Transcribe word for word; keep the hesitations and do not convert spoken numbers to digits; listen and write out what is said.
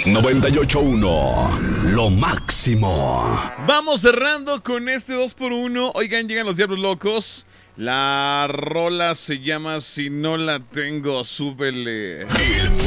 noventa y ocho punto uno, lo máximo. Vamos cerrando con este dos por uno. Oigan, llegan los Diablos Locos. La rola se llama Si no la tengo, súbele.